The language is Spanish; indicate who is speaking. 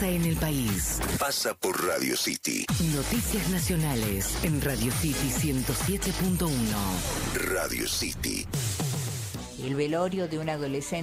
Speaker 1: pasa en el país.
Speaker 2: Pasa por Radio City.
Speaker 1: Noticias nacionales en Radio City 107.1.
Speaker 2: Radio City.
Speaker 3: El velorio de un adolescente